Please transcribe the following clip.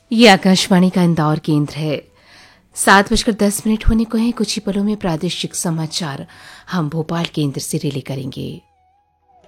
ये आकाशवाणी का इंदौर केंद्र है। 7:10 होने को हैं। कुछ ही पलों में प्रादेशिक समाचार हम भोपाल केंद्र से रिले करेंगे।